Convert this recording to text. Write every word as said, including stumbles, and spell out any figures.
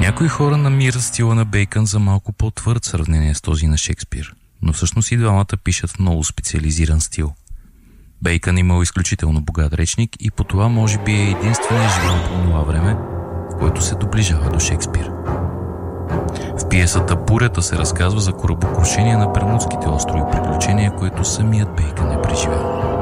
Някои хора намират стила на Бейкън за малко по-твърд в сравнение с този на Шекспир, но всъщност и двамата пишат в много специализиран стил. Бейкън имал изключително богат речник и по това може би е единственият живот по това време, в който се доближава до Шекспир. В пиесата "Бурята" се разказва за корабокрушение на Бермудските острови, приключение, което самият Бейкън е преживял.